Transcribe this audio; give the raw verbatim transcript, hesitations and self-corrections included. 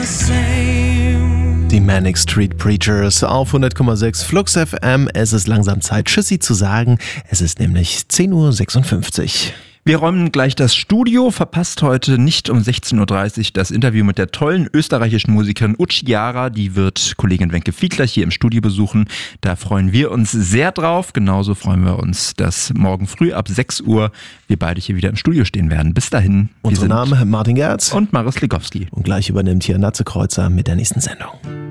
Die Manic Street Preachers auf hundert Komma sechs Flux F M. Es ist langsam Zeit, Tschüssi zu sagen. Es ist nämlich zehn Uhr sechsundfünfzig. Wir räumen gleich das Studio, verpasst heute nicht um sechzehn Uhr dreißig das Interview mit der tollen österreichischen Musikerin Uchiara. Die wird Kollegin Wenke Fiedler hier im Studio besuchen. Da freuen wir uns sehr drauf. Genauso freuen wir uns, dass morgen früh ab sechs Uhr wir beide hier wieder im Studio stehen werden. Bis dahin. Unser Name Martin Gerz und Maris Ligowski. Und gleich übernimmt hier Natze Kreuzer mit der nächsten Sendung.